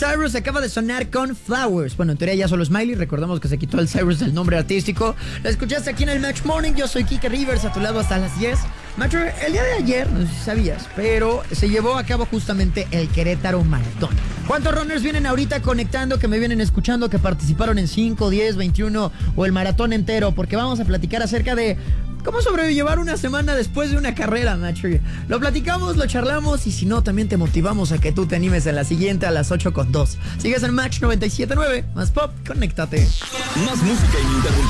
Cyrus acaba de sonar con Flowers. Bueno, en teoría ya solo Smiley. Recordamos que se quitó el Cyrus del nombre artístico. La escuchaste aquí en el Match Morning. Yo soy Kike Rivers, a tu lado hasta las 10. Macho, el día de ayer, no sé si sabías, pero se llevó a cabo justamente el Querétaro Maratón. ¿Cuántos runners vienen ahorita conectando, que me vienen escuchando, que participaron en 5, 10, 21 o el maratón entero? Porque vamos a platicar acerca de cómo sobrellevar una semana después de una carrera, macho. Lo platicamos, lo charlamos y si no, también te motivamos a que tú te animes en la siguiente a las 8:02. Sigues en Match 97.9, más pop, conéctate. Más música ininterrumpida.